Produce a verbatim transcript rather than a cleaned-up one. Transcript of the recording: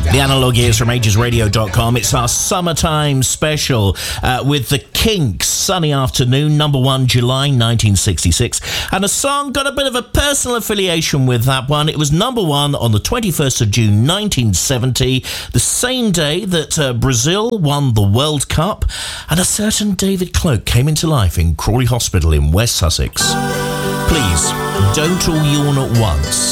The Analog Years from ages radio dot com. It's our summertime special uh, with the Kinks, Sunny Afternoon, number one, July nineteen sixty-six. And a song got a bit of a personal affiliation with that one. It was number one on the twenty-first of June nineteen seventy, the same day that uh, Brazil won the World Cup, and a certain David Cloak came into life in Crawley Hospital in West Sussex. Please, don't all yawn at once.